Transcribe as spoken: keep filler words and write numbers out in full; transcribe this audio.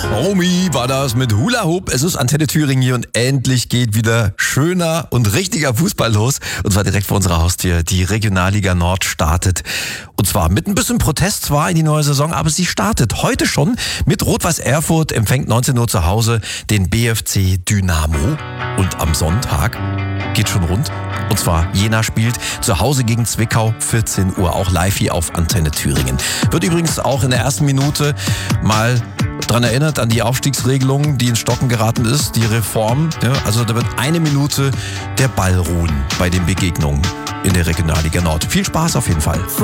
Romy war das mit Hula Hoop. Es ist Antenne Thüringen hier und endlich geht wieder schöner und richtiger Fußball los. Und zwar direkt vor unserer Haustür. Die Regionalliga Nord startet. Und zwar mit ein bisschen Protest zwar in die neue Saison, aber sie startet heute schon mit Rot-Weiß Erfurt, empfängt neunzehn Uhr zu Hause den B F C Dynamo. Und am Sonntag geht schon rund. Und zwar Jena spielt zu Hause gegen Zwickau, vierzehn Uhr, auch live hier auf Antenne Thüringen. Wird übrigens auch in der ersten Minute mal dran erinnert an die Aufstiegsregelung, die ins Stocken geraten ist, die Reform. Ja, also da wird eine Minute der Ball ruhen bei den Begegnungen in der Regionalliga Nord. Viel Spaß auf jeden Fall.